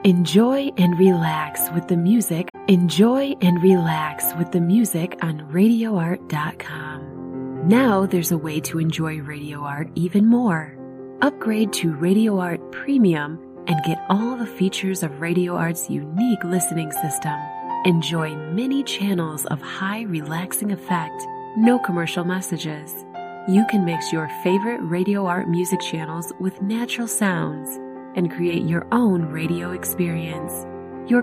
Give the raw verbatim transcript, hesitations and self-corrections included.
Enjoy and relax with the music. Enjoy and relax with the music on radio art dot com. Now there's a way to enjoy Radio Art even more. Upgrade to Radio Art Premium and get all the features of Radio Art's unique listening system. Enjoy many channels of high relaxing effect, no commercial messages. You can mix your favorite Radio Art music channels with natural sounds and create your own radio experience.